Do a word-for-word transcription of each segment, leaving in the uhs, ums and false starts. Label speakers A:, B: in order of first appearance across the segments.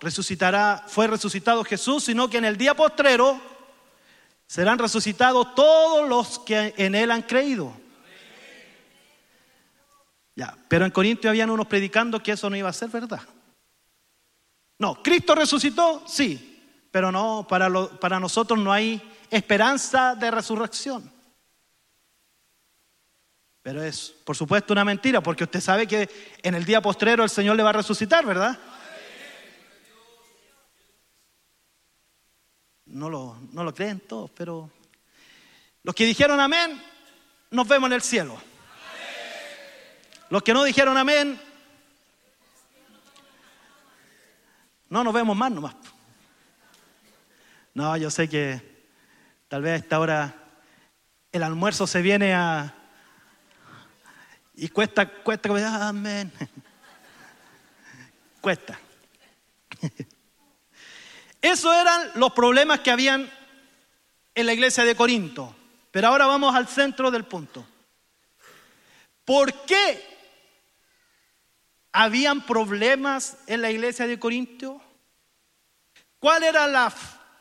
A: resucitará, fue resucitado Jesús, sino que en el día postrero serán resucitados todos los que en Él han creído. Ya, pero en Corintios habían unos predicando que eso no iba a ser verdad. No, Cristo resucitó, sí, pero no, para, lo, para nosotros no hay esperanza de resurrección. Pero es, por supuesto, una mentira, porque usted sabe que en el día postrero el Señor le va a resucitar, ¿verdad? No lo, no lo creen todos, pero los que dijeron amén, nos vemos en el cielo. Los que no dijeron amén, no nos vemos más nomás. No, yo sé que tal vez a esta hora el almuerzo se viene a... y cuesta, cuesta, ah, amén. Cuesta. Esos eran los problemas que habían en la iglesia de Corinto. Pero ahora vamos al centro del punto. ¿Por qué habían problemas en la iglesia de Corinto? ¿Cuál era la,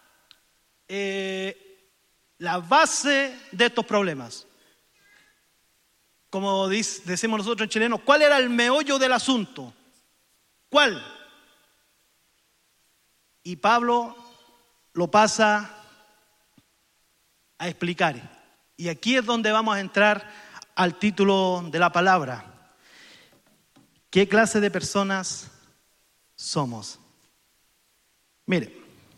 A: eh, la base de estos problemas? Como dice, decimos nosotros en chileno, ¿cuál era el meollo del asunto? ¿Cuál? Y Pablo lo pasa a explicar. Y aquí es donde vamos a entrar al título de la palabra. ¿Qué clase de personas somos? Mire,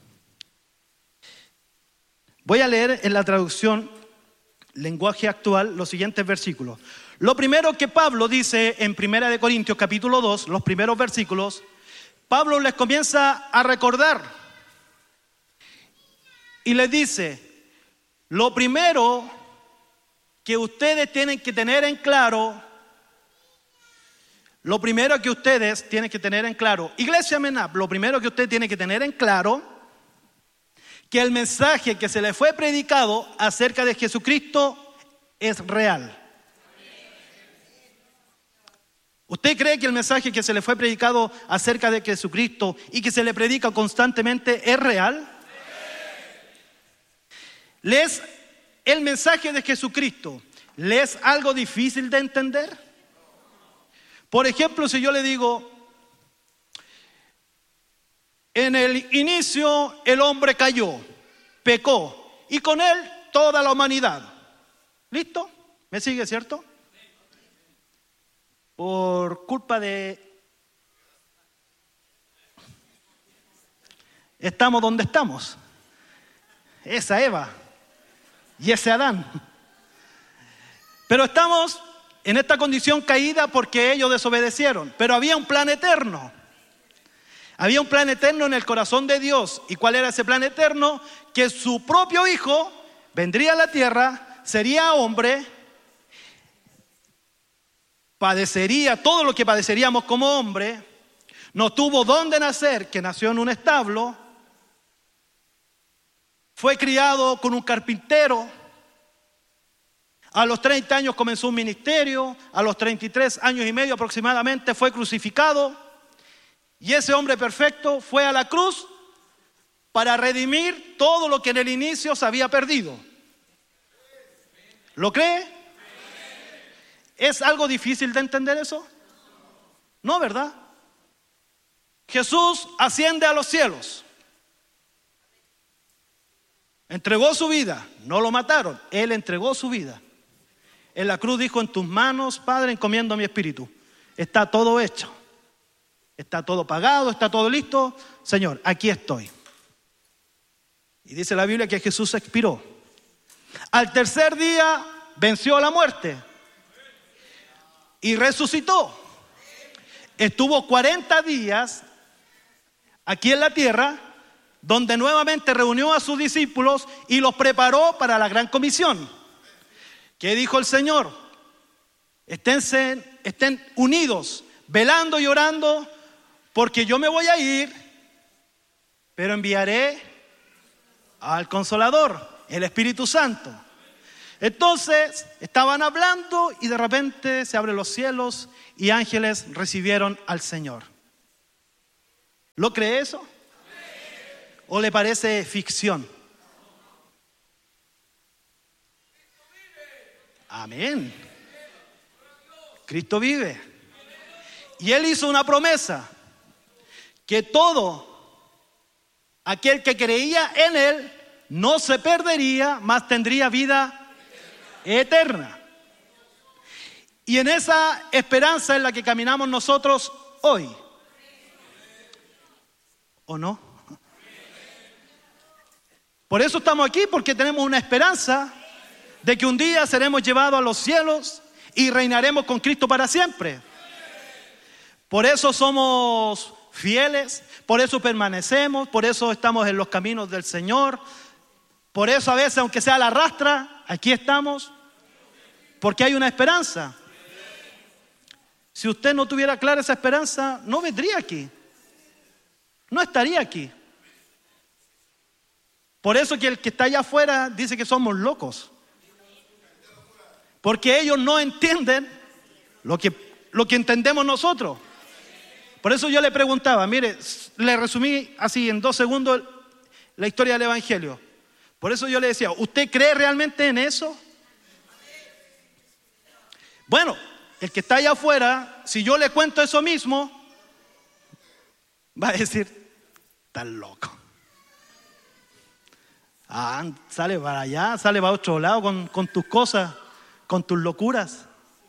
A: voy a leer en la traducción lenguaje actual los siguientes versículos. Lo primero que Pablo dice en Primera de Corintios capítulo dos, los primeros versículos, Pablo les comienza a recordar y les dice, lo primero que ustedes tienen que tener en claro, lo primero que ustedes tienen que tener en claro, Iglesia Menap, lo primero que ustedes tienen que tener en claro, que el mensaje que se les fue predicado acerca de Jesucristo es real. ¿Usted cree que el mensaje que se le fue predicado acerca de Jesucristo y que se le predica constantemente es real? ¿Les el mensaje de Jesucristo le es algo difícil de entender? Por ejemplo, si yo le digo, en el inicio el hombre cayó, pecó, y con él toda la humanidad. ¿Listo? ¿Me sigue, cierto? Por culpa de... estamos donde estamos. Esa Eva y ese Adán. Pero estamos en esta condición caída porque ellos desobedecieron. Pero había un plan eterno. Había un plan eterno en el corazón de Dios. ¿Y cuál era ese plan eterno? Que su propio Hijo vendría a la tierra, sería hombre, padecería todo lo que padeceríamos como hombre, no tuvo dónde nacer, que nació en un establo, fue criado con un carpintero, a los treinta años comenzó un ministerio, a los treinta y tres años y medio aproximadamente fue crucificado, y ese hombre perfecto fue a la cruz para redimir todo lo que en el inicio se había perdido. ¿Lo cree? ¿Es algo difícil de entender eso? No, ¿verdad? Jesús asciende a los cielos. Entregó su vida, no lo mataron, Él entregó su vida. En la cruz dijo, en tus manos, Padre, encomiendo mi espíritu. Está todo hecho, está todo pagado, está todo listo. Señor, aquí estoy. Y dice la Biblia que Jesús expiró. Al tercer día venció a la muerte y resucitó. Estuvo cuarenta días aquí en la tierra, donde nuevamente reunió a sus discípulos y los preparó para la gran comisión. ¿Qué dijo el Señor? Esténse, estén unidos, velando y orando, porque yo me voy a ir, pero enviaré al Consolador, el Espíritu Santo. Entonces estaban hablando y de repente se abren los cielos y ángeles recibieron al Señor. ¿Lo cree eso? ¿O le parece ficción? Amén. Cristo vive. Y Él hizo una promesa, que todo aquel que creía en Él no se perdería, mas tendría vida eterna. Y en esa esperanza es la que caminamos nosotros hoy. ¿O no? Por eso estamos aquí, porque tenemos una esperanza de que un día seremos llevados a los cielos y reinaremos con Cristo para siempre. Por eso somos fieles, por eso permanecemos, por eso estamos en los caminos del Señor. Por eso a veces, aunque sea la rastra, aquí estamos, porque hay una esperanza. Si usted no tuviera clara esa esperanza, no vendría aquí, no estaría aquí. Por eso que el que está allá afuera dice que somos locos, porque ellos no entienden lo que, lo que entendemos nosotros. Por eso yo le preguntaba, mire, le resumí así en dos segundos la historia del Evangelio. Por eso yo le decía, ¿usted cree realmente en eso? Bueno, el que está allá afuera, si yo le cuento eso mismo, va a decir, estás loco. Ah, sale para allá, sale para otro lado con, con tus cosas, con tus locuras.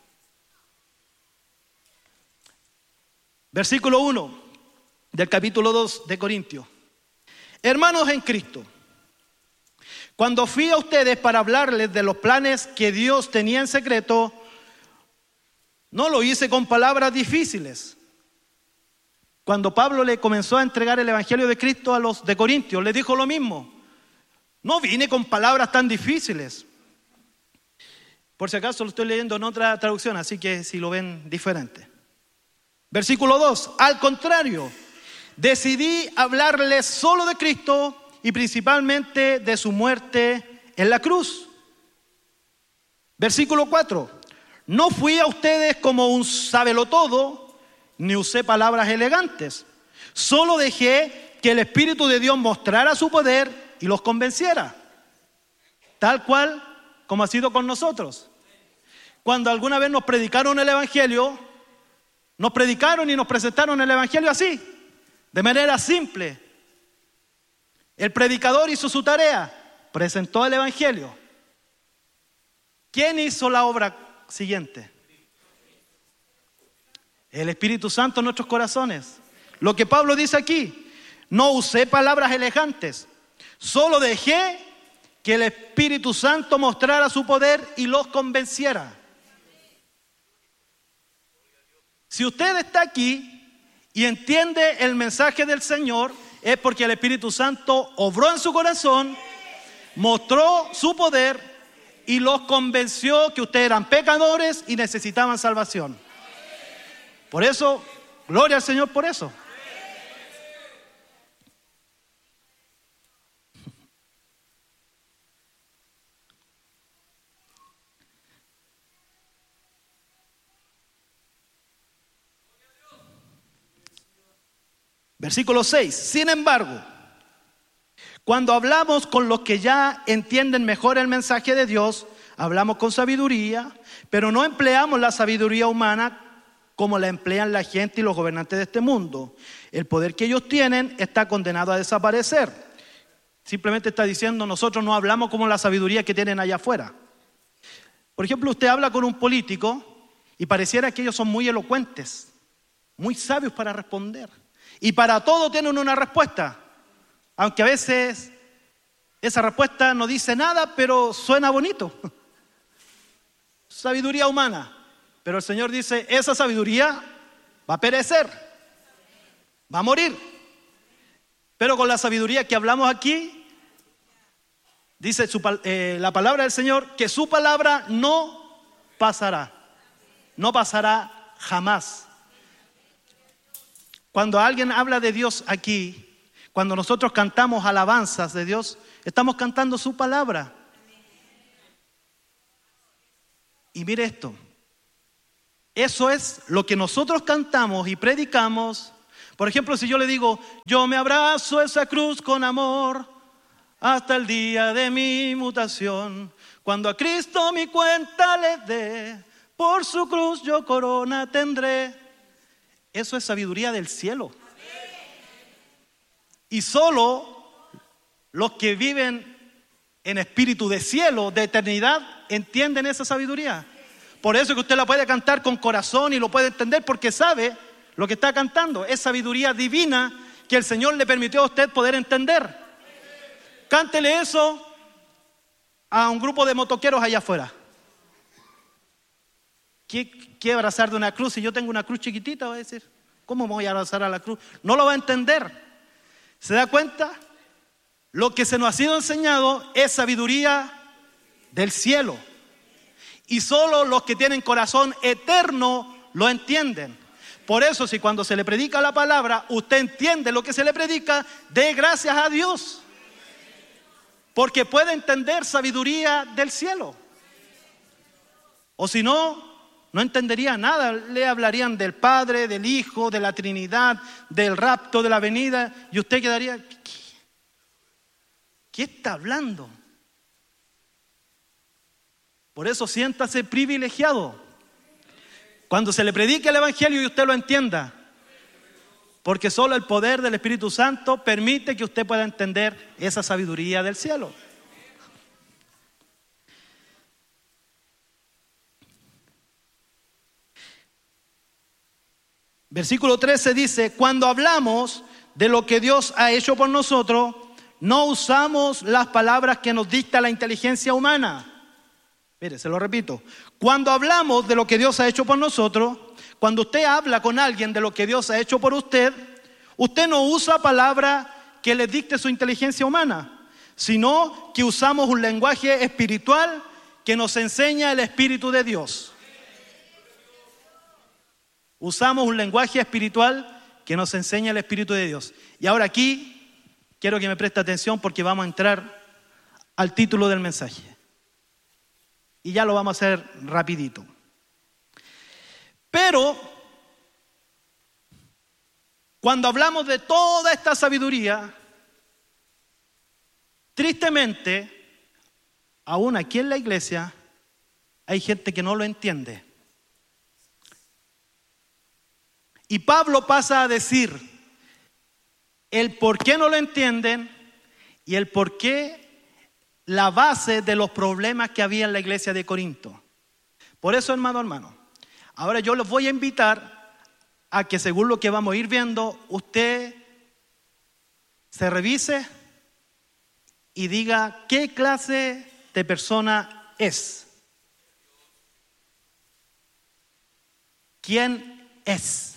A: Versículo uno del capítulo dos de Corintios. Hermanos en Cristo, cuando fui a ustedes para hablarles de los planes que Dios tenía en secreto, no lo hice con palabras difíciles. Cuando Pablo le comenzó a entregar el Evangelio de Cristo a los de Corintios, le dijo lo mismo. No vine con palabras tan difíciles. Por si acaso lo estoy leyendo en otra traducción, así que si lo ven diferente. Versículo dos. Al contrario, decidí hablarles solo de Cristo y principalmente de su muerte en la cruz. Versículo cuatro. No fui a ustedes como un sabelotodo, ni usé palabras elegantes. Solo dejé que el Espíritu de Dios mostrara su poder y los convenciera, tal cual como ha sido con nosotros. Cuando alguna vez nos predicaron el Evangelio, nos predicaron y nos presentaron el Evangelio así, de manera simple. El predicador hizo su tarea, presentó el Evangelio. ¿Quién hizo la obra siguiente? El Espíritu Santo en nuestros corazones. Lo que Pablo dice aquí, no usé palabras elegantes, solo dejé que el Espíritu Santo mostrara su poder y los convenciera. Si usted está aquí y entiende el mensaje del Señor, es porque el Espíritu Santo obró en su corazón, mostró su poder y los convenció que ustedes eran pecadores y necesitaban salvación. Por eso, gloria al Señor por eso. Versículo seis. Sin embargo, cuando hablamos con los que ya entienden mejor el mensaje de Dios, hablamos con sabiduría, pero no empleamos la sabiduría humana como la emplean la gente y los gobernantes de este mundo. El poder que ellos tienen está condenado a desaparecer. Simplemente está diciendo, nosotros no hablamos como la sabiduría que tienen allá afuera. Por ejemplo, usted habla con un político y pareciera que ellos son muy elocuentes, muy sabios para responder. Y para todo tienen una respuesta, aunque a veces esa respuesta no dice nada, pero suena bonito. Sabiduría humana. Pero el Señor dice, esa sabiduría va a perecer, va a morir. Pero con la sabiduría que hablamos aquí, dice su, eh, la palabra del Señor, que su palabra no pasará, no pasará jamás. Cuando alguien habla de Dios aquí, cuando nosotros cantamos alabanzas de Dios, estamos cantando su palabra. Y mire esto, eso es lo que nosotros cantamos y predicamos Por ejemplo, si yo le digo, yo me abrazo esa cruz con amor hasta el día de mi mutación, cuando a Cristo mi cuenta le dé, por su cruz yo corona tendré. Eso es sabiduría del cielo. Y solo los que viven en espíritu de cielo, de eternidad, entienden esa sabiduría. Por eso que usted la puede cantar con corazón y lo puede entender porque sabe lo que está cantando. Es sabiduría divina que el Señor le permitió a usted poder entender. Cántele eso a un grupo de motoqueros allá afuera. ¿Qué, qué abrazar de una cruz? Si yo tengo una cruz chiquitita, va a decir, ¿cómo me voy a abrazar a la cruz? No lo va a entender. ¿Se da cuenta? Lo que se nos ha sido enseñado es sabiduría del cielo. Y solo los que tienen corazón eterno lo entienden. Por eso, si cuando se le predica la palabra, usted entiende lo que se le predica, dé gracias a Dios. Porque puede entender sabiduría del cielo. O si no, no entendería nada. Le hablarían del Padre, del Hijo, de la Trinidad, del rapto, de la venida. Y usted quedaría, ¿qué, qué está hablando? Por eso siéntase privilegiado cuando se le predique el Evangelio y usted lo entienda. Porque solo el poder del Espíritu Santo permite que usted pueda entender esa sabiduría del cielo. Versículo trece dice, cuando hablamos de lo que Dios ha hecho por nosotros, no usamos las palabras que nos dicta la inteligencia humana. Mire, se lo repito. Cuando hablamos de lo que Dios ha hecho por nosotros, cuando usted habla con alguien de lo que Dios ha hecho por usted, usted no usa palabras que le dicte su inteligencia humana, sino que usamos un lenguaje espiritual que nos enseña el Espíritu de Dios. Usamos un lenguaje espiritual que nos enseña el Espíritu de Dios. Y ahora aquí quiero que me preste atención porque vamos a entrar al título del mensaje. Y ya lo vamos a hacer rapidito. Pero cuando hablamos de toda esta sabiduría, tristemente, aún aquí en la iglesia, hay gente que no lo entiende. Y Pablo pasa a decir el por qué no lo entienden y el por qué la base de los problemas que había en la iglesia de Corinto. Por eso, hermano, hermano, ahora yo los voy a invitar a que según lo que vamos a ir viendo, usted se revise y diga qué clase de persona es. ¿Quién es?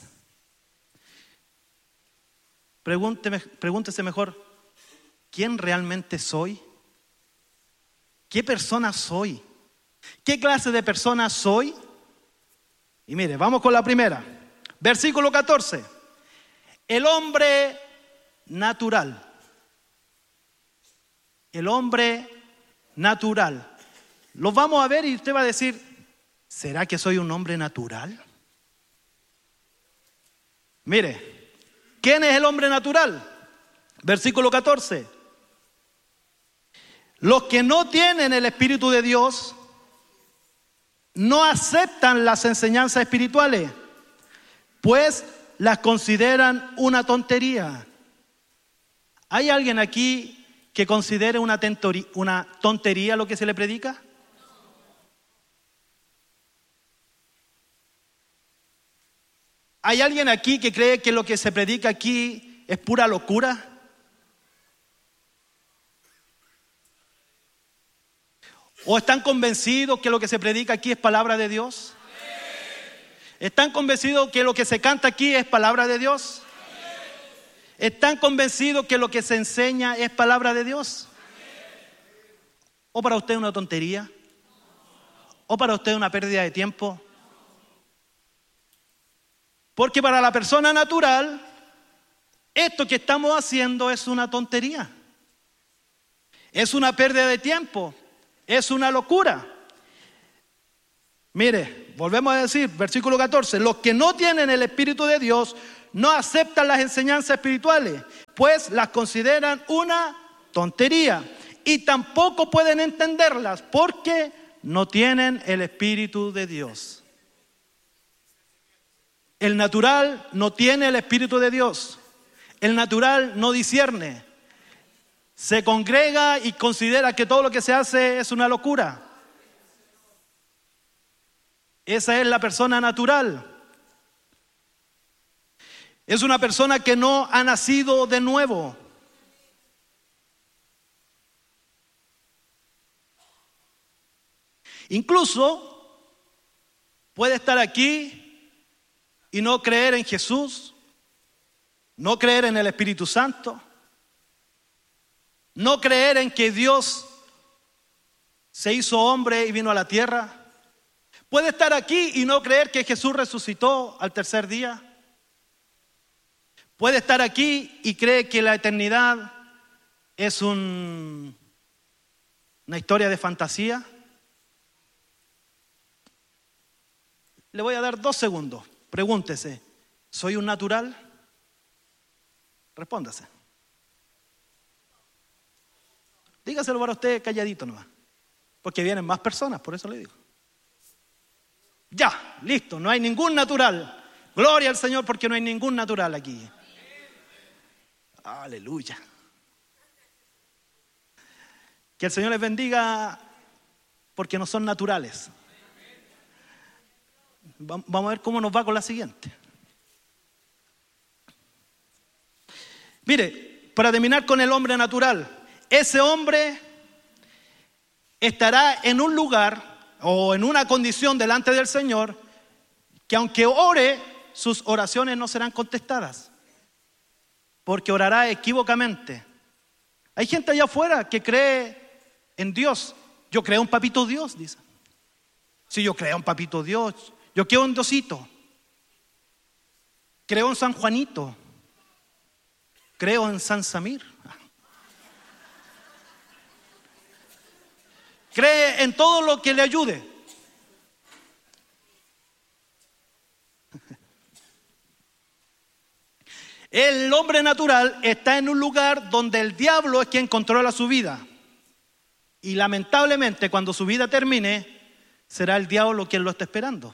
A: Pregúnteme, pregúntese mejor, ¿quién realmente soy? ¿Qué persona soy? ¿Qué clase de persona soy? Y mire, vamos con la primera. Versículo catorce. El hombre natural. El hombre natural. Lo vamos a ver y usted va a decir, ¿será que soy un hombre natural? Mire, ¿quién es el hombre natural? Versículo catorce. Los que no tienen el Espíritu de Dios no aceptan las enseñanzas espirituales, pues las consideran una tontería. ¿Hay alguien aquí que considere una, tentori- una tontería lo que se le predica? ¿Hay alguien aquí que cree que lo que se predica aquí es pura locura? ¿O están convencidos que lo que se predica aquí es palabra de Dios? ¿Están convencidos que lo que se canta aquí es palabra de Dios? ¿Están convencidos que lo que se enseña es palabra de Dios? ¿O para usted una tontería? ¿O para usted una pérdida de tiempo? Porque para la persona natural, esto que estamos haciendo es una tontería. Es una pérdida de tiempo. Es una locura. Mire, volvemos a decir, versículo catorce, los que no tienen el Espíritu de Dios no aceptan las enseñanzas espirituales, pues las consideran una tontería y tampoco pueden entenderlas porque no tienen el Espíritu de Dios. El natural no tiene el Espíritu de Dios. El natural no discierne. Se congrega y considera que todo lo que se hace es una locura. Esa es la persona natural. Es una persona que no ha nacido de nuevo. Incluso puede estar aquí y no creer en Jesús, no creer en el Espíritu Santo, no creer en que Dios se hizo hombre y vino a la tierra. Puede estar aquí y no creer que Jesús resucitó al tercer día. Puede estar aquí y cree que la eternidad es un, una historia de fantasía. Le voy a dar dos segundos. Pregúntese, ¿soy un natural? Respóndase. Dígaselo para usted calladito nomás, porque vienen más personas, por eso le digo. Ya, listo, no hay ningún natural. Gloria al Señor porque no hay ningún natural aquí. Aleluya. Que el Señor les bendiga porque no son naturales. Vamos a ver cómo nos va con la siguiente. Mire, para terminar con el hombre natural, ese hombre estará en un lugar o en una condición delante del Señor que aunque ore, sus oraciones no serán contestadas, porque orará equívocamente. Hay gente allá afuera que cree en Dios. Yo creo en papito Dios, dice. Si yo creo en papito Dios, yo creo en Diosito, creo en San Juanito, creo en San Samir, cree en todo lo que le ayude. El hombre natural está en un lugar donde el diablo es quien controla su vida. Y lamentablemente cuando su vida termine, será el diablo quien lo está esperando.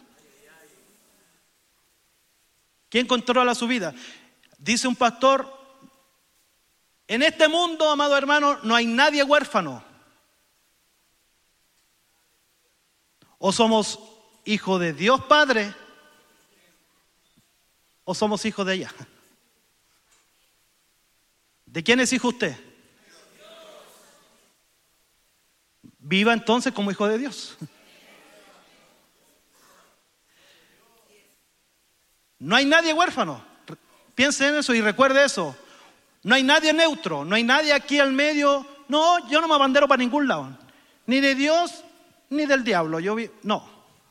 A: ¿Quién controla su vida? Dice un pastor, en este mundo, amado hermano, no hay nadie huérfano. O somos hijos de Dios Padre, o somos hijos de ella. ¿De quién es hijo usted? Viva entonces como hijo de Dios. No hay nadie huérfano. Piense en eso y recuerde eso. No hay nadie neutro, no hay nadie aquí al medio. No, yo no me abandero para ningún lado. Ni de Dios, ni del diablo. Yo vi, no.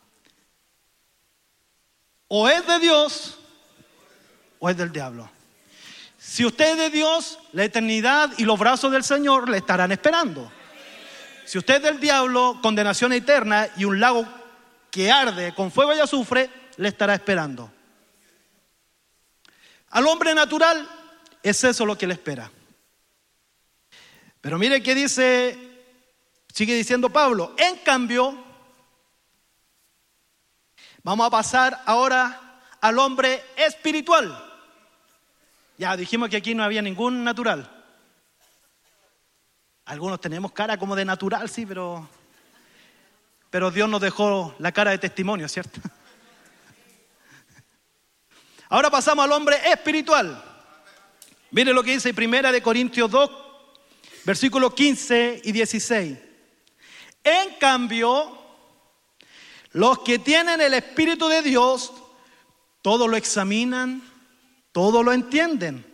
A: O es de Dios, o es del diablo. Si usted es de Dios, la eternidad y los brazos del Señor le estarán esperando. Si usted es del diablo, condenación eterna y un lago que arde con fuego y azufre le estará esperando. Al hombre natural es eso lo que le espera. Pero mire que dice, sigue diciendo Pablo, en cambio, vamos a pasar ahora al hombre espiritual. Ya dijimos que aquí no había ningún natural. Algunos tenemos cara como de natural, sí, pero, pero Dios nos dejó la cara de testimonio, ¿cierto? Ahora pasamos al hombre espiritual. Mire lo que dice Primera de Corintios dos, versículos quince y dieciséis. En cambio, los que tienen el Espíritu de Dios, todo lo examinan, todo lo entienden.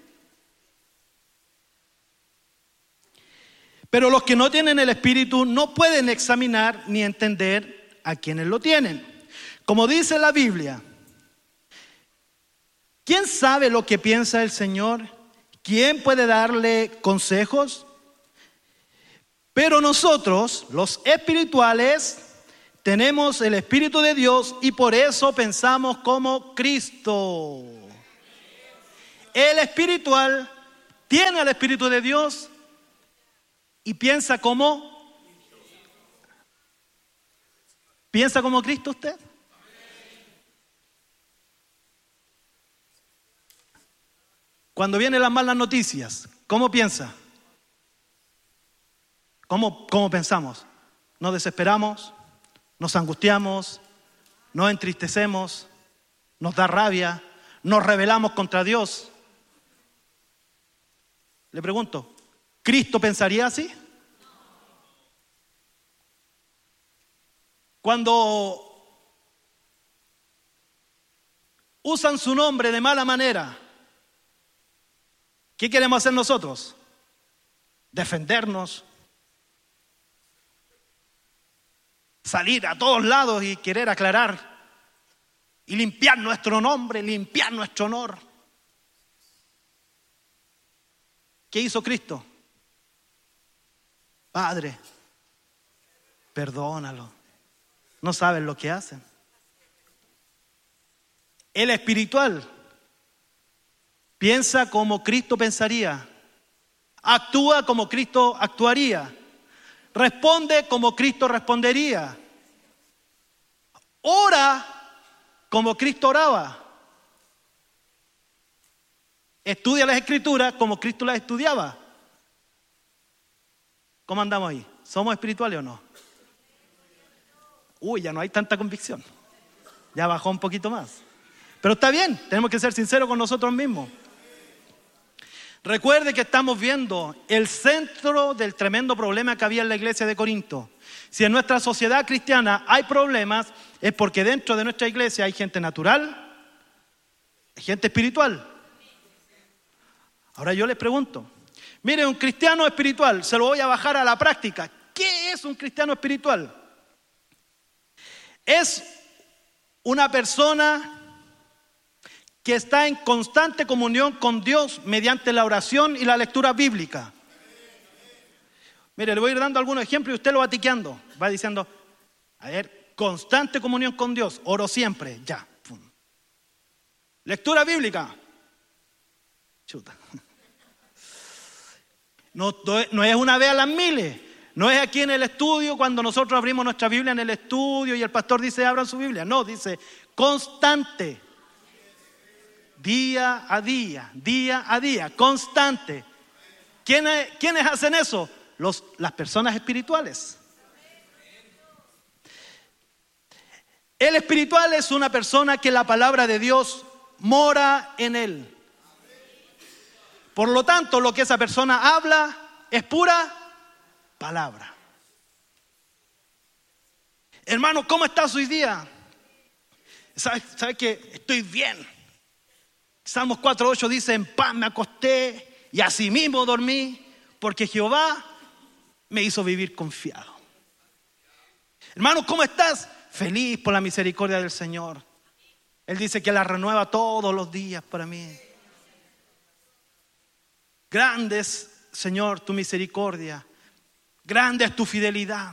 A: Pero los que no tienen el Espíritu no pueden examinar ni entender a quienes lo tienen. Como dice la Biblia, ¿quién sabe lo que piensa el Señor? ¿Quién puede darle consejos? Pero nosotros, los espirituales, tenemos el Espíritu de Dios y por eso pensamos como Cristo. El espiritual tiene al Espíritu de Dios y piensa como, ¿piensa como Cristo usted? Cuando vienen las malas noticias, ¿cómo piensa? ¿Cómo, cómo pensamos? Nos desesperamos, nos angustiamos, nos entristecemos, nos da rabia, nos rebelamos contra Dios. Le pregunto, ¿Cristo pensaría así? Cuando usan su nombre de mala manera, ¿qué queremos hacer nosotros? Defendernos, salir a todos lados y querer aclarar y limpiar nuestro nombre, limpiar nuestro honor. ¿Qué hizo Cristo? Padre, perdónalo. No saben lo que hacen. El espiritual piensa como Cristo pensaría, actúa como Cristo actuaría, responde como Cristo respondería, ora como Cristo oraba, estudia las Escrituras como Cristo las estudiaba. ¿Cómo andamos ahí? ¿Somos espirituales o no? Uy, ya no hay tanta convicción. Ya bajó un poquito más. Pero está bien, tenemos que ser sinceros con nosotros mismos. Recuerde que estamos viendo el centro del tremendo problema que había en la iglesia de Corinto. Si en nuestra sociedad cristiana hay problemas, es porque dentro de nuestra iglesia hay gente natural, hay gente espiritual. Ahora yo les pregunto, mire, un cristiano espiritual, se lo voy a bajar a la práctica. ¿Qué es un cristiano espiritual? Es una persona que está en constante comunión con Dios mediante la oración y la lectura bíblica. Mire, le voy a ir dando algunos ejemplos y usted lo va tiqueando. Va diciendo, a ver, constante comunión con Dios, oro siempre, ya. Pum. Lectura bíblica. Chuta. No, no es una vez a las miles. No es aquí en el estudio cuando nosotros abrimos nuestra Biblia en el estudio y el pastor dice abran su Biblia. No, dice constante. Día a día, día a día, constante. ¿Quiénes, ¿quiénes hacen eso? Los, las personas espirituales. El espiritual es una persona que la palabra de Dios mora en él. Por lo tanto, lo que esa persona habla es pura palabra. Hermano, ¿cómo estás hoy día? ¿Sabes, sabes que estoy bien? Salmos cuatro ocho dice, en paz me acosté y asimismo dormí, porque Jehová me hizo vivir confiado. Hermano, ¿cómo estás? Feliz por la misericordia del Señor. Él dice que la renueva todos los días para mí. Grande es, Señor, tu misericordia. Grande es tu fidelidad.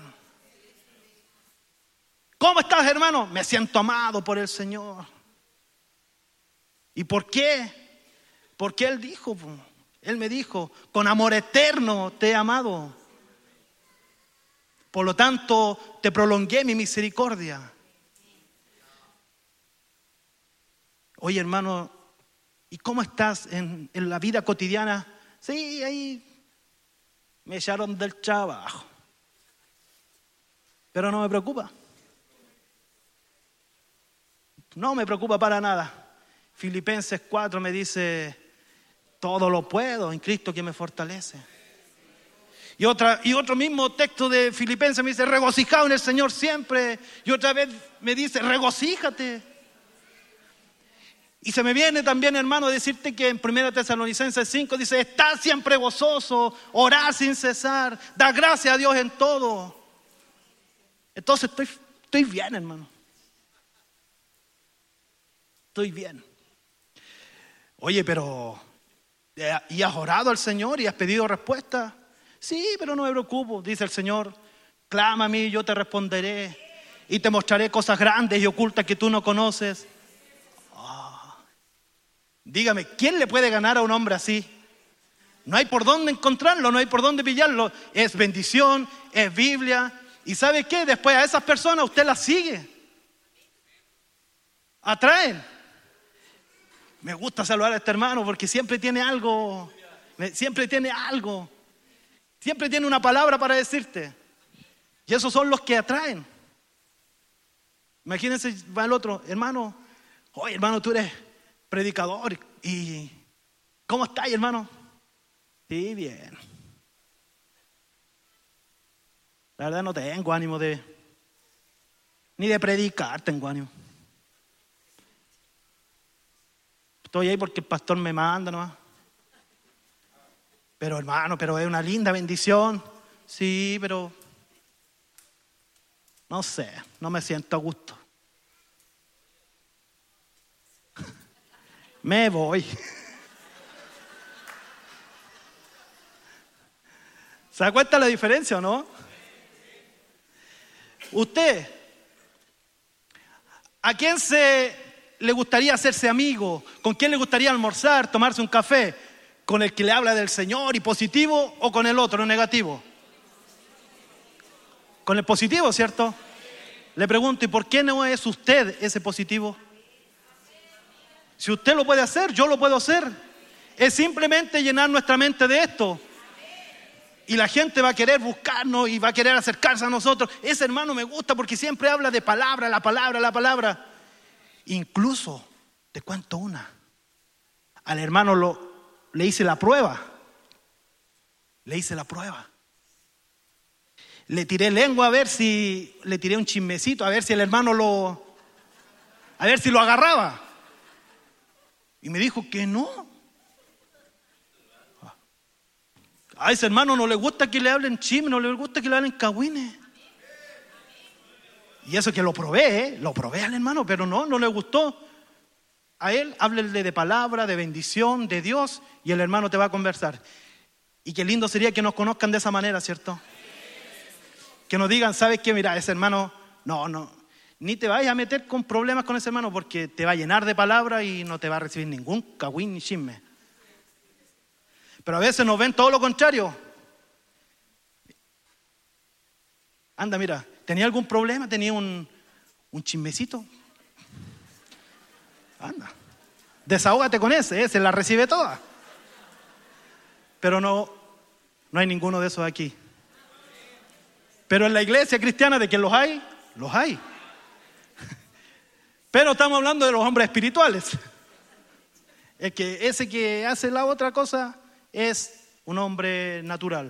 A: ¿Cómo estás, hermano? Me siento amado por el Señor. ¿Y por qué? Porque Él dijo, Él me dijo, con amor eterno te he amado. Por lo tanto, te prolongué mi misericordia. Oye, hermano, ¿y cómo estás en, en la vida cotidiana? Sí, ahí me echaron del trabajo. Pero no me preocupa. No me preocupa para nada. Filipenses cuatro me dice, todo lo puedo en Cristo que me fortalece. Y, otra, y otro mismo texto de Filipenses me dice, regocijado en el Señor siempre. Y otra vez me dice, regocíjate. Y se me viene también, hermano, decirte que en primera Tesalonicenses cinco dice, está siempre gozoso, orad sin cesar, da gracias a Dios en todo. Entonces estoy, estoy bien, hermano. Estoy bien. Oye, pero ¿y has orado al Señor y has pedido respuesta? Sí, pero no me preocupo, dice el Señor. Clama a mí y yo te responderé y te mostraré cosas grandes y ocultas que tú no conoces. Oh. Dígame, ¿quién le puede ganar a un hombre así? No hay por dónde encontrarlo, no hay por dónde pillarlo. Es bendición, es Biblia. ¿Y sabe qué? Después a esas personas usted las sigue. Atraen. Me gusta saludar a este hermano porque siempre tiene algo, siempre tiene algo, siempre tiene una palabra para decirte. Y esos son los que atraen. Imagínense, va el otro, hermano, oye hermano, tú eres predicador, y ¿cómo estás, hermano? Sí, bien. La verdad no tengo ánimo de, ni de predicar tengo ánimo. Estoy ahí porque el pastor me manda nomás. Pero hermano, pero es una linda bendición. Sí, pero no sé, no me siento a gusto. Me voy. ¿Se da cuenta la diferencia o no? Usted, ¿a quién se le gustaría hacerse amigo? ¿Con quién le gustaría almorzar, tomarse un café? ¿Con el que le habla del Señor y positivo o con el otro, negativo? Con el positivo, ¿cierto? Le pregunto, ¿y por qué no es usted ese positivo? Si usted lo puede hacer, yo lo puedo hacer. Es simplemente llenar nuestra mente de esto. Y la gente va a querer buscarnos y va a querer acercarse a nosotros. Ese hermano me gusta porque siempre habla de palabra, la palabra, la palabra. Incluso, te cuento una. Al hermano lo, le hice la prueba. Le hice la prueba. Le tiré lengua a ver si, le tiré un chismecito, a ver si el hermano lo, a ver si lo agarraba. Y me dijo que no. A ese hermano no le gusta que le hablen chisme, no le gusta que le hablen cagüines. Y eso que lo probé, ¿eh? Lo probé al hermano, pero no, no le gustó. A él háblele de palabra, de bendición, de Dios, y el hermano te va a conversar. Y qué lindo sería que nos conozcan de esa manera, ¿cierto? Que nos digan, ¿sabes qué? Mira, ese hermano, no, no, ni te vayas a meter con problemas con ese hermano porque te va a llenar de palabra y no te va a recibir ningún cagüín ni chisme. Pero a veces nos ven todo lo contrario. Anda, mira, ¿tenía algún problema? ¿Tenía un, un chismecito? Anda, desahógate con ese, ese la recibe toda. Pero no, no hay ninguno de esos aquí. Pero en la iglesia cristiana, ¿de que los hay? Los hay. Pero estamos hablando de los hombres espirituales. El que, ese que hace la otra cosa es un hombre natural.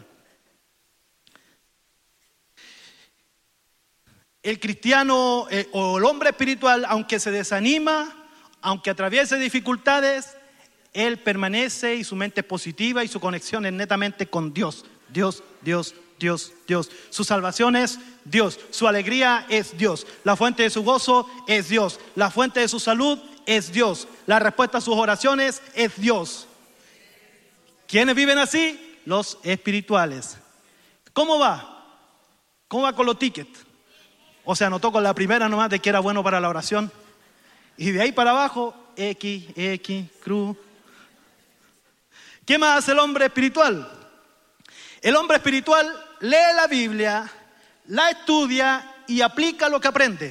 A: El cristiano eh, o el hombre espiritual, aunque se desanima, aunque atraviese dificultades, él permanece y su mente es positiva y su conexión es netamente con Dios. Dios, Dios, Dios, Dios. Su salvación es Dios. Su alegría es Dios. La fuente de su gozo es Dios. La fuente de su salud es Dios. La respuesta a sus oraciones es Dios. ¿Quiénes viven así? Los espirituales. ¿Cómo va? ¿Cómo va con los tickets? O sea, anotó con la primera nomás de que era bueno para la oración. Y de ahí para abajo, X, X, cruz. ¿Qué más hace el hombre espiritual? El hombre espiritual lee la Biblia, la estudia y aplica lo que aprende.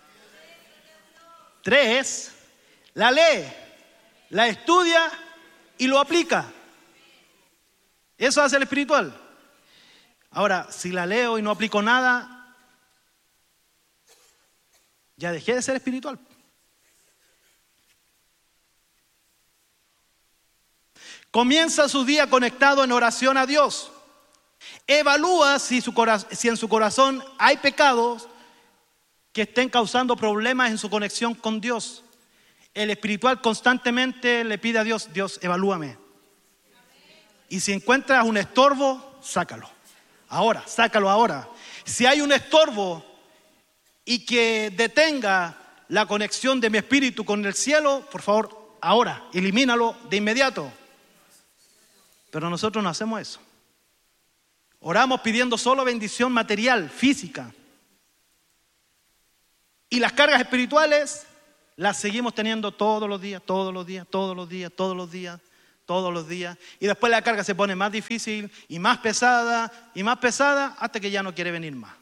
A: Tres, la lee, la estudia y lo aplica. Eso hace el espiritual. Ahora, si la leo y no aplico nada, ya dejé de ser espiritual. Comienza su día conectado en oración a Dios. Evalúa si, su cora- si en su corazón hay pecados que estén causando problemas en su conexión con Dios. El espiritual constantemente le pide a Dios, Dios, evalúame. Y si encuentras un estorbo, sácalo. Ahora, sácalo ahora. Si hay un estorbo y que detenga la conexión de mi espíritu con el cielo, por favor, ahora, elimínalo de inmediato. Pero nosotros no hacemos eso. Oramos pidiendo solo bendición material, física. Y las cargas espirituales las seguimos teniendo todos los días, todos los días, todos los días, todos los días, todos los días. Y después la carga se pone más difícil y más pesada y más pesada hasta que ya no quiere venir más.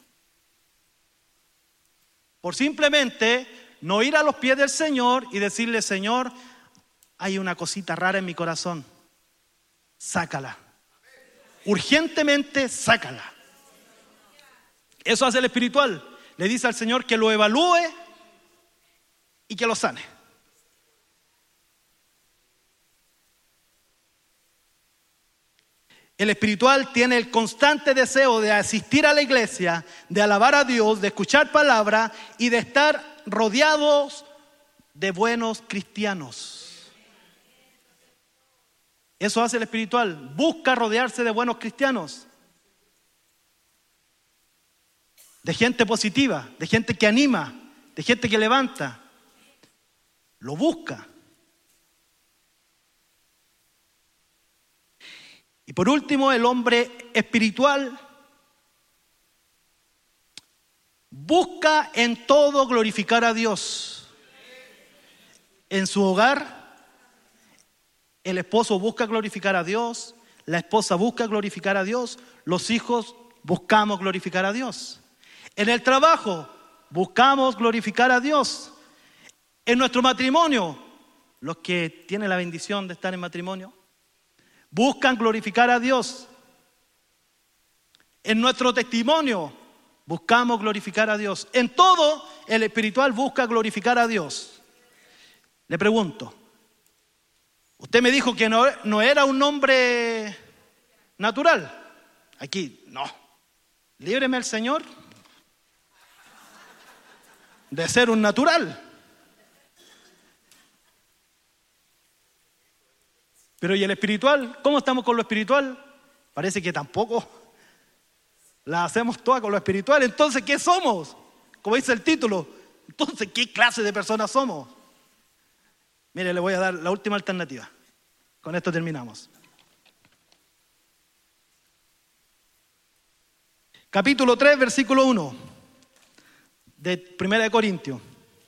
A: Por simplemente no ir a los pies del Señor y decirle: Señor, hay una cosita rara en mi corazón, sácala. Urgentemente sácala. Eso hace el espiritual. Le dice al Señor que lo evalúe y que lo sane. El espiritual tiene el constante deseo de asistir a la iglesia, de alabar a Dios, de escuchar palabra y de estar rodeados de buenos cristianos. Eso hace el espiritual. Busca rodearse de buenos cristianos, de gente positiva, de gente que anima, de gente que levanta. Lo busca. Y por último, el hombre espiritual busca en todo glorificar a Dios. En su hogar, el esposo busca glorificar a Dios, la esposa busca glorificar a Dios, los hijos buscamos glorificar a Dios. En el trabajo, buscamos glorificar a Dios. En nuestro matrimonio, los que tienen la bendición de estar en matrimonio, buscan glorificar a Dios. En nuestro testimonio, buscamos glorificar a Dios. En todo, el espiritual busca glorificar a Dios. Le pregunto, usted me dijo que no, no era un hombre natural. Aquí, no. Líbreme el Señor de ser un natural. Pero ¿y el espiritual? ¿Cómo estamos con lo espiritual? Parece que tampoco la hacemos todas con lo espiritual. Entonces, ¿qué somos? Como dice el título. Entonces, ¿qué clase de personas somos? Mire, le voy a dar la última alternativa. Con esto terminamos. Capítulo tres, versículo uno de Primera de Corintios.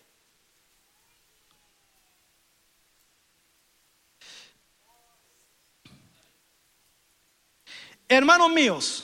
A: Hermanos míos,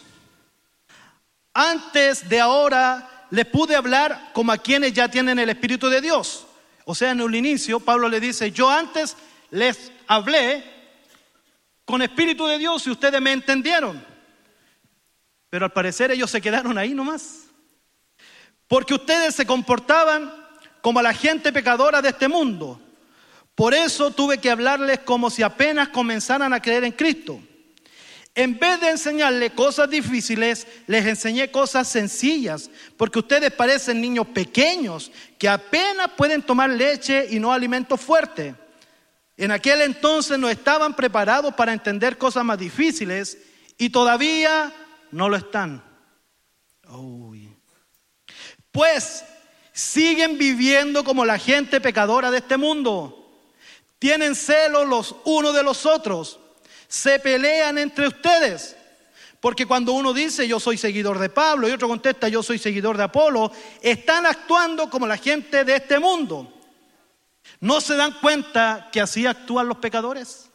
A: antes de ahora les pude hablar como a quienes ya tienen el Espíritu de Dios. O sea, en el inicio, Pablo le dice: yo antes les hablé con Espíritu de Dios y ustedes me entendieron. Pero al parecer ellos se quedaron ahí nomás. Porque ustedes se comportaban como la gente pecadora de este mundo. Por eso tuve que hablarles como si apenas comenzaran a creer en Cristo. En vez de enseñarles cosas difíciles, les enseñé cosas sencillas, porque ustedes parecen niños pequeños que apenas pueden tomar leche y no alimento fuerte. En aquel entonces no estaban preparados para entender cosas más difíciles y todavía no lo están. Oh, yeah. Pues siguen viviendo como la gente pecadora de este mundo. Tienen celos los unos de los otros. Se pelean entre ustedes, porque cuando uno dice yo soy seguidor de Pablo y otro contesta yo soy seguidor de Apolo, están actuando como la gente de este mundo. ¿No se dan cuenta que así actúan los pecadores?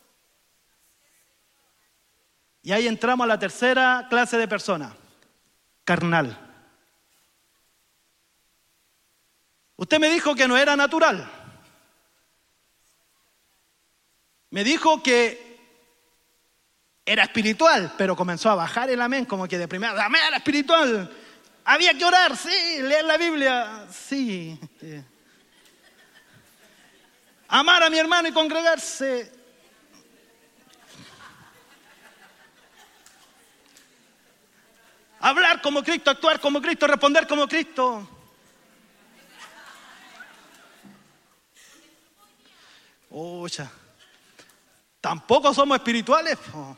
A: Y ahí entramos a la tercera clase de persona, carnal. Usted me dijo que no era natural. Me dijo que era espiritual, pero comenzó a bajar el amén, como que de primera, amén, era espiritual. Había que orar, sí, leer la Biblia, sí. Amar a mi hermano y congregarse. Hablar como Cristo, actuar como Cristo, responder como Cristo. Ocha, tampoco somos espirituales. Po.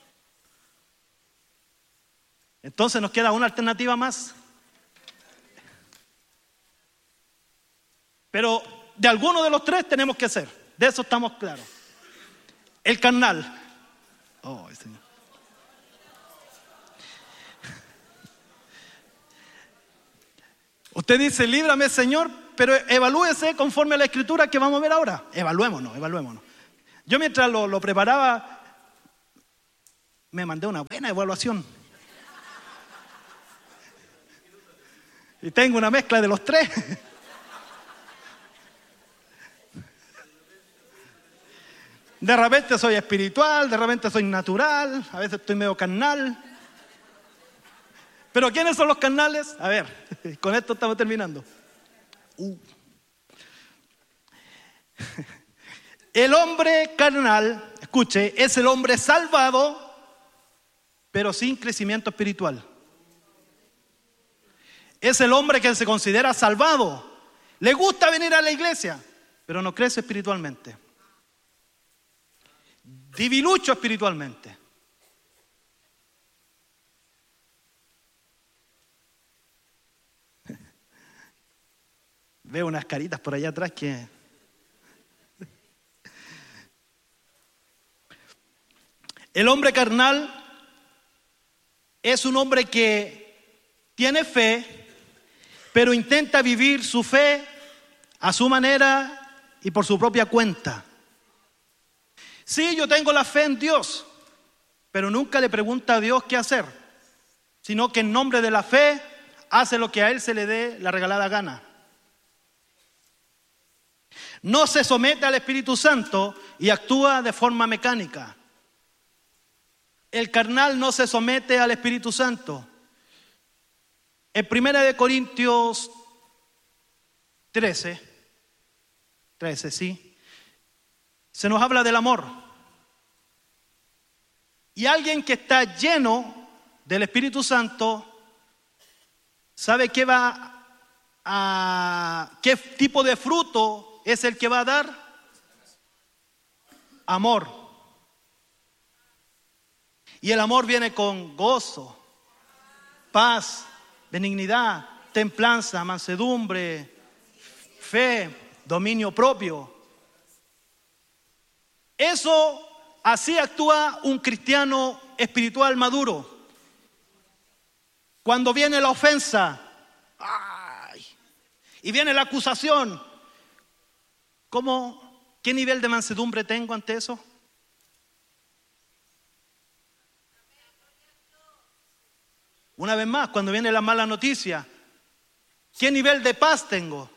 A: Entonces nos queda una alternativa más. Pero de alguno de los tres tenemos que ser. De eso estamos claros. El carnal. Oh, Señor. Usted dice, líbrame, Señor, pero evalúese conforme a la escritura que vamos a ver ahora. Evaluémonos, evaluémonos. Yo mientras lo, lo preparaba, me mandé una buena evaluación. Y tengo una mezcla de los tres. De repente soy espiritual, de repente soy natural, a veces estoy medio carnal. Pero ¿quiénes son los carnales? A ver, con esto estamos terminando. Uh. El hombre carnal, escuche, es el hombre salvado, pero sin crecimiento espiritual. Es el hombre que se considera salvado. Le gusta venir a la iglesia, pero no crece espiritualmente. Divilucho espiritualmente. Veo unas caritas por allá atrás que... El hombre carnal es un hombre que tiene fe, pero intenta vivir su fe a su manera y por su propia cuenta. Sí, yo tengo la fe en Dios, pero nunca le pregunta a Dios qué hacer, sino que en nombre de la fe hace lo que a él se le dé la regalada gana. No se somete al Espíritu Santo y actúa de forma mecánica. El carnal no se somete al Espíritu Santo. En primera de Corintios trece, trece, sí, se nos habla del amor. Y alguien que está lleno del Espíritu Santo sabe qué va a, qué tipo de fruto es el que va a dar. Amor. Y el amor viene con gozo, paz, benignidad, templanza, mansedumbre, fe, dominio propio. Eso, así actúa un cristiano espiritual maduro. Cuando viene la ofensa, ¡ay! Y viene la acusación, ¿cómo, qué nivel de mansedumbre tengo ante eso? Una vez más, cuando viene la mala noticia, ¿qué nivel de paz tengo?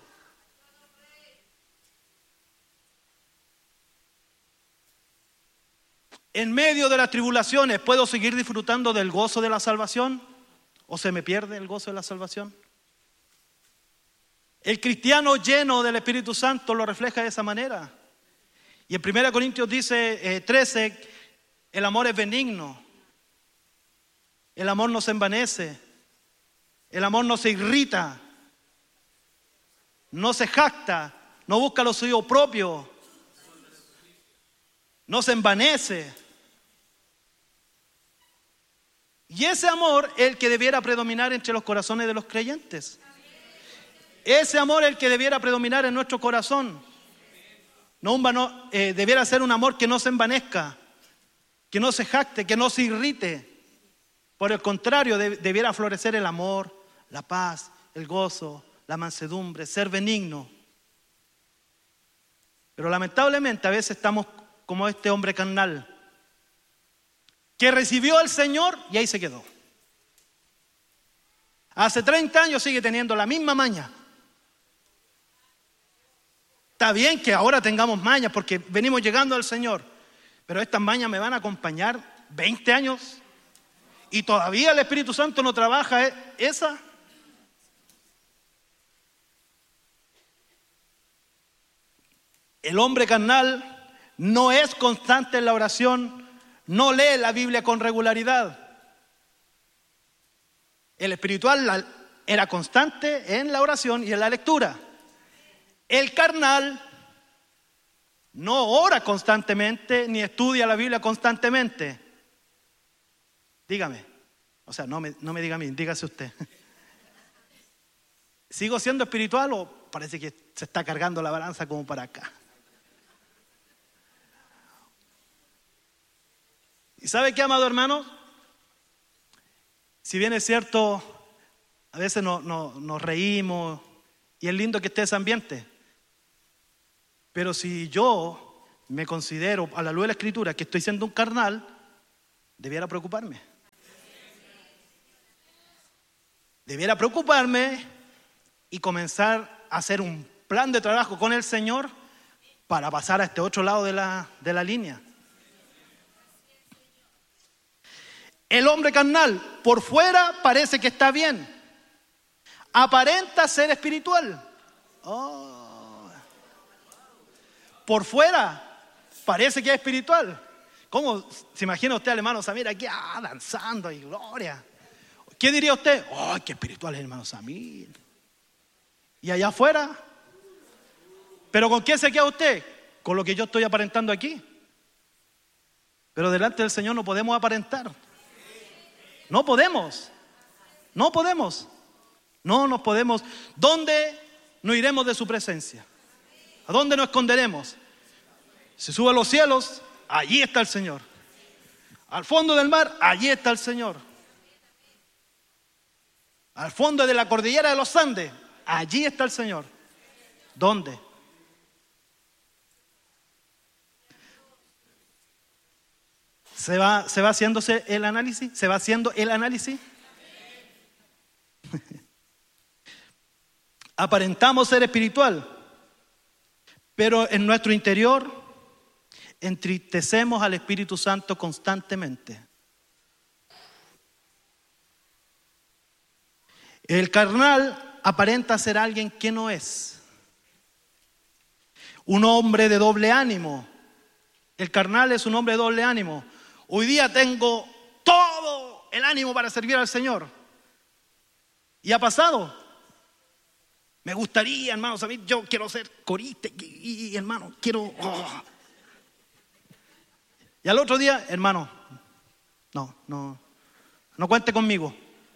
A: En medio de las tribulaciones, ¿puedo seguir disfrutando del gozo de la salvación? ¿O se me pierde el gozo de la salvación? El cristiano lleno del Espíritu Santo lo refleja de esa manera. Y en primera Corintios dice eh, trece, el amor es benigno. El amor no se envanece, el amor no se irrita, no se jacta, no busca lo suyo propio, no se envanece. Y ese amor es el que debiera predominar entre los corazones de los creyentes. Ese amor es el que debiera predominar en nuestro corazón. No un vano, eh, debiera ser un amor que no se envanezca, que no se jacte, que no se irrite. Por el contrario, debiera florecer el amor, la paz, el gozo, la mansedumbre, ser benigno. Pero lamentablemente a veces estamos como este hombre carnal, que recibió al Señor y ahí se quedó. Hace treinta años sigue teniendo la misma maña. Está bien que ahora tengamos mañas porque venimos llegando al Señor, pero estas mañas me van a acompañar veinte años. Y todavía el Espíritu Santo no trabaja esa. El hombre carnal no es constante en la oración, no lee la Biblia con regularidad. El espiritual era constante en la oración y en la lectura. El carnal no ora constantemente ni estudia la Biblia constantemente. Dígame, o sea, no me, no me diga a mí, dígase usted. ¿Sigo siendo espiritual o parece que se está cargando la balanza como para acá? ¿Y sabe qué, amado hermano? Si bien es cierto, a veces no, no, nos reímos Y es lindo que esté ese ambiente. Pero si yo me considero, a la luz de la Escritura, que estoy siendo un carnal, debiera preocuparme. Debiera preocuparme y comenzar a hacer un plan de trabajo con el Señor para pasar a este otro lado de la, de la línea. El hombre carnal, por fuera parece que está bien. Aparenta ser espiritual. Oh. Por fuera parece que es espiritual. ¿Cómo se imagina usted al hermano Samir aquí ah, danzando y gloria? ¿Qué diría usted? ¡Ay, oh, qué espiritual es el hermano Samir! Y allá afuera, ¿pero con qué se queda usted? Con lo que yo estoy aparentando aquí. Pero delante del Señor no podemos aparentar. No podemos. No podemos. No nos podemos. ¿Dónde nos iremos de su presencia? ¿A dónde nos esconderemos? Se sube a los cielos, allí está el Señor. Al fondo del mar, allí está el Señor. Al fondo de la cordillera de los Andes, allí está el Señor. ¿Dónde? ¿Se va, se va haciéndose el análisis? ¿Se va haciendo el análisis? Aparentamos ser espiritual, pero en nuestro interior entristecemos al Espíritu Santo constantemente. El carnal aparenta ser alguien que no es. Un hombre de doble ánimo. El carnal es un hombre de doble ánimo. Hoy día tengo todo el ánimo para servir al Señor. Y ha pasado. Me gustaría, hermano, saber, yo quiero ser corista y, y hermano, quiero... Oh. Y al otro día, hermano, no, no, no cuente conmigo.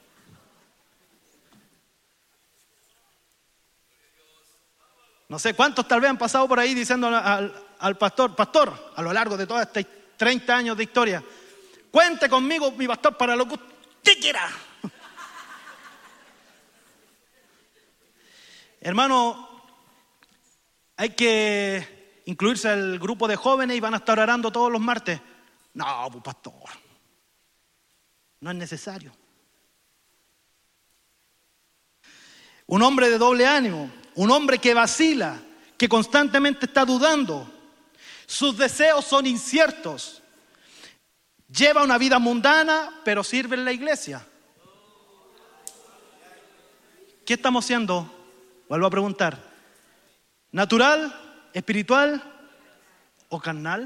A: No sé cuántos tal vez han pasado por ahí diciendo al, al pastor, pastor, a lo largo de toda esta treinta años de historia, cuente conmigo, mi pastor, para lo que usted quiera. Hermano, hay que incluirse al grupo de jóvenes y van a estar orando todos los martes. No, pues pastor, no es necesario. Un hombre de doble ánimo, un hombre que vacila, que constantemente está dudando. Sus deseos son inciertos. Lleva una vida mundana, pero sirve en la iglesia. ¿Qué estamos haciendo? Vuelvo a preguntar. ¿Natural, espiritual o carnal?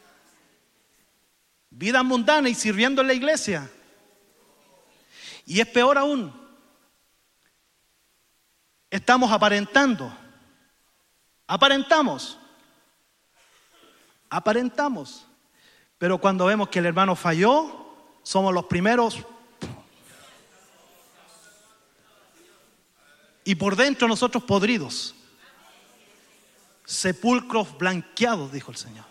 A: Vida mundana y sirviendo en la iglesia. Y es peor aún. Estamos aparentando. Aparentamos. Aparentamos. Pero cuando vemos que el hermano falló, somos los primeros. Y por dentro nosotros podridos. Sepulcros blanqueados, dijo el Señor.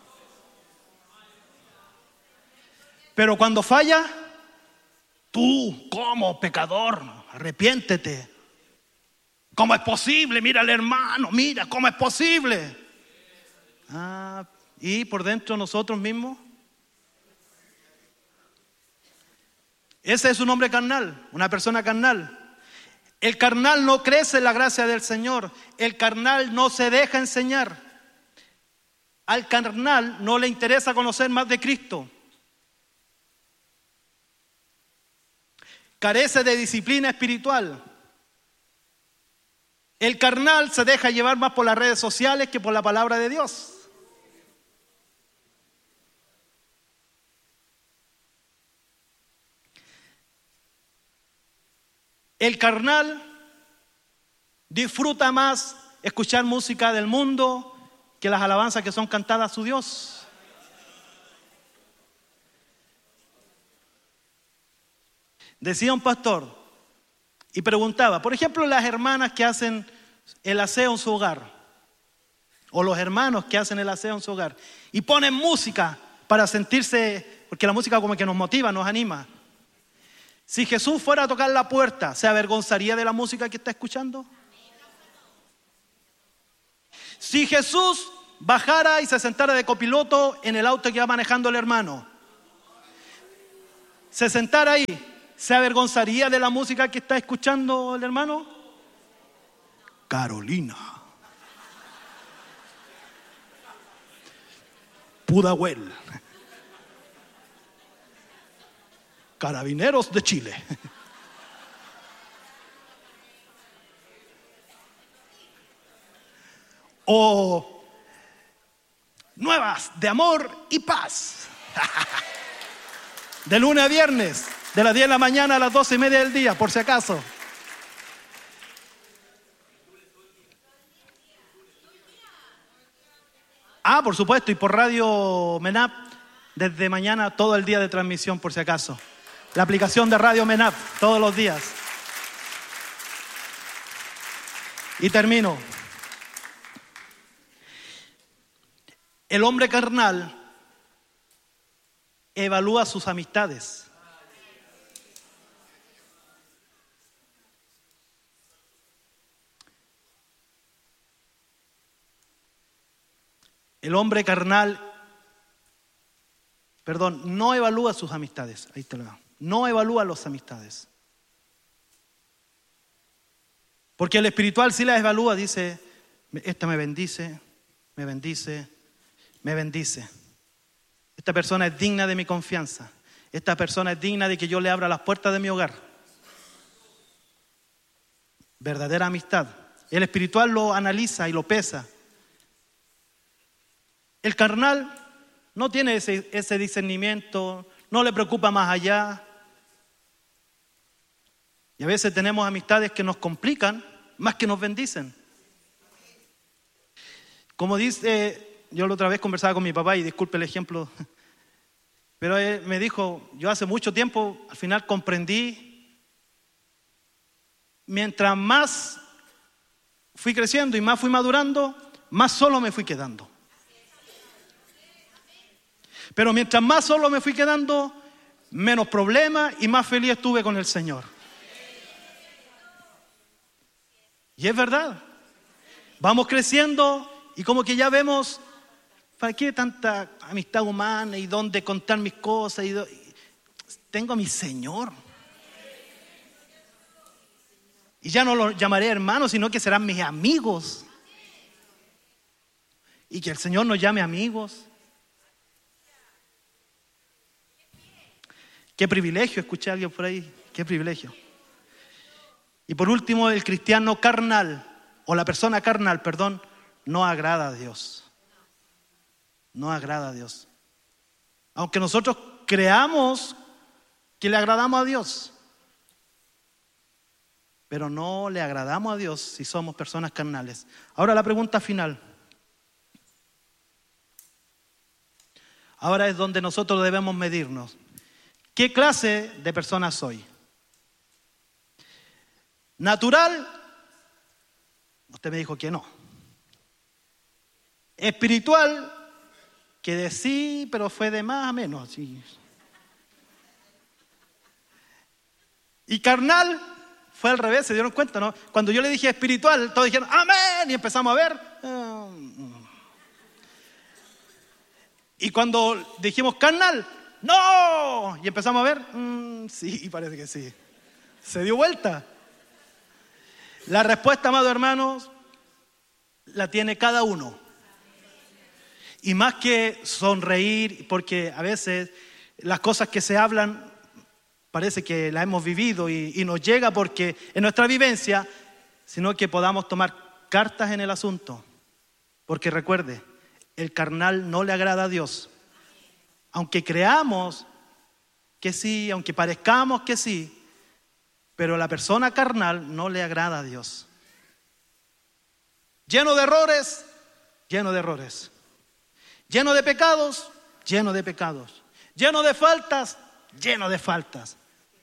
A: Pero cuando falla, tú, como pecador, arrepiéntete. ¿Cómo es posible? Mira al hermano, mira, ¿cómo es posible? Ah, y por dentro nosotros mismos. Ese es un hombre carnal, una persona carnal. El carnal no crece en la gracia del Señor. El carnal no se deja enseñar. Al carnal no le interesa conocer más de Cristo. Carece de disciplina espiritual. El carnal se deja llevar más por las redes sociales que por la palabra de Dios. El carnal disfruta más escuchar música del mundo que las alabanzas que son cantadas a su Dios. Decía un pastor y preguntaba, por ejemplo, las hermanas que hacen el aseo en su hogar, o los hermanos que hacen el aseo en su hogar, y ponen música para sentirse, porque la música como que nos motiva, nos anima. Si Jesús fuera a tocar la puerta, ¿se avergonzaría de la música que está escuchando? Si Jesús bajara y se sentara de copiloto en el auto que va manejando el hermano, se sentara ahí, ¿se avergonzaría de la música que está escuchando el hermano? Carolina, Pudahuel, Carabineros de Chile. O nuevas de amor y paz. De lunes a viernes, de las diez de la mañana a las doce y media del día, por si acaso. Ah, por supuesto, y por Radio MENAP, desde mañana todo el día de transmisión, por si acaso. La aplicación de Radio MENAP, todos los días. Y termino. El hombre carnal evalúa sus amistades. El hombre carnal, perdón, no evalúa sus amistades. Ahí te lo digo. No evalúa las amistades. Porque el espiritual sí las evalúa, dice, esta me bendice, me bendice, me bendice. Esta persona es digna de mi confianza. Esta persona es digna de que yo le abra las puertas de mi hogar. Verdadera amistad. El espiritual lo analiza y lo pesa. El carnal no tiene ese, ese discernimiento, no le preocupa más allá. Y a veces tenemos amistades que nos complican más que nos bendicen. Como dice... Yo la otra vez conversaba con mi papá y disculpe el ejemplo, pero él me dijo, yo hace mucho tiempo al final comprendí, mientras más fui creciendo y más fui madurando, más solo me fui quedando. Pero mientras más solo me fui quedando, menos problemas y más feliz estuve con el Señor. Y es verdad, vamos creciendo y como que ya vemos... ¿Para qué tanta amistad humana y dónde contar mis cosas? Y do... Tengo a mi Señor. Y ya no los llamaré hermanos, sino que serán mis amigos. Y que el Señor nos llame amigos. Qué privilegio, escuché a alguien por ahí. Qué privilegio. Y por último, el cristiano carnal, o la persona carnal, perdón, no agrada a Dios. No agrada a Dios. Aunque nosotros creamos que le agradamos a Dios, pero no le agradamos a Dios si somos personas carnales. Ahora la pregunta final. Ahora es donde nosotros debemos medirnos. ¿Qué clase de persona soy? ¿Natural? Usted me dijo que no. ¿Espiritual? Que de sí, pero fue de más a menos. Sí. Y carnal, fue al revés, se dieron cuenta, ¿no? Cuando yo le dije espiritual, todos dijeron, amén, y empezamos a ver. Y cuando dijimos carnal, no, y empezamos a ver, mm, sí, parece que sí. Se dio vuelta. La respuesta, amados hermanos, la tiene cada uno. Y más que sonreír, porque a veces las cosas que se hablan parece que las hemos vivido y, y nos llega porque es nuestra vivencia, sino que podamos tomar cartas en el asunto. Porque recuerde, el carnal no le agrada a Dios. Aunque creamos que sí, aunque parezcamos que sí, pero la persona carnal no le agrada a Dios. Lleno de errores, lleno de errores. Lleno de pecados, lleno de pecados. Lleno de faltas, lleno de faltas.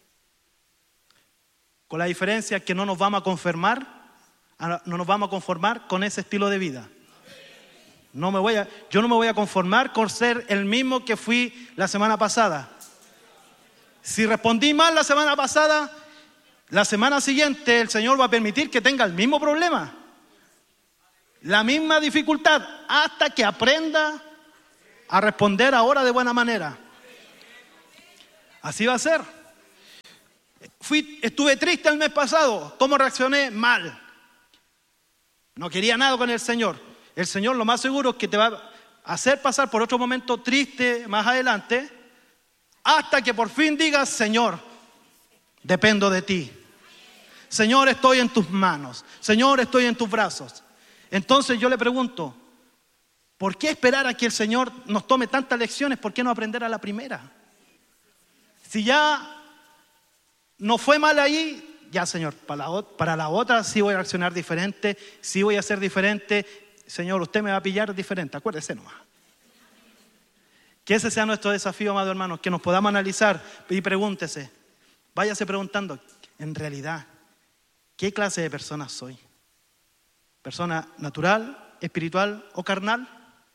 A: Con la diferencia que no nos vamos a conformar, no nos vamos a conformar con ese estilo de vida. No me voy a, yo no me voy a conformar con ser el mismo que fui la semana pasada. Si respondí mal la semana pasada, la semana siguiente el Señor va a permitir que tenga el mismo problema. la misma dificultad hasta que aprenda a responder ahora de buena manera. Así va a ser. Fui, estuve triste el mes pasado. ¿Cómo reaccioné? Mal. No quería nada con el Señor. El Señor lo más seguro es que te va a hacer pasar por otro momento triste más adelante, hasta que por fin digas: Señor, dependo de ti. Señor, estoy en tus manos. Señor, estoy en tus brazos. Entonces yo le pregunto, ¿por qué esperar a que el Señor nos tome tantas lecciones? ¿Por qué no aprender a la primera? Si ya no fue mal ahí, ya, Señor, para la, para la otra sí voy a reaccionar diferente, sí voy a ser diferente. Señor, usted me va a pillar diferente, acuérdese nomás. Que ese sea nuestro desafío, amados hermanos, que nos podamos analizar y pregúntese, váyase preguntando, en realidad, ¿qué clase de persona soy? ¿Persona natural, espiritual o carnal?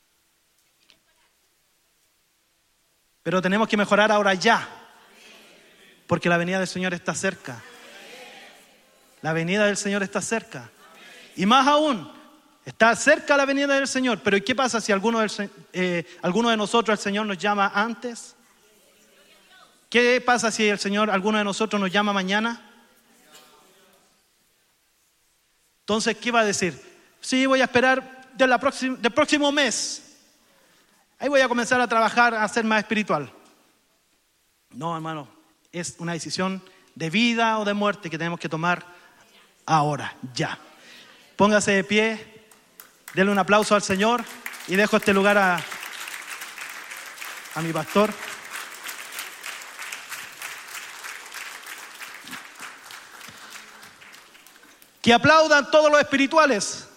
A: Pero tenemos que mejorar ahora ya, porque la venida del Señor está cerca. La venida del Señor está cerca. Y más aún, está cerca la venida del Señor. Pero ¿y qué pasa si alguno, del, eh, alguno de nosotros el Señor nos llama antes? ¿Qué pasa si el Señor, alguno de nosotros nos llama mañana? Entonces, ¿qué va a decir? Sí, voy a esperar de la próxima, del próximo mes. Ahí voy a comenzar a trabajar, a ser más espiritual. No, hermano, es una decisión de vida o de muerte que tenemos que tomar ahora, ya. Póngase de pie, denle un aplauso al Señor y dejo este lugar a, a mi pastor. Que aplaudan todos los espirituales.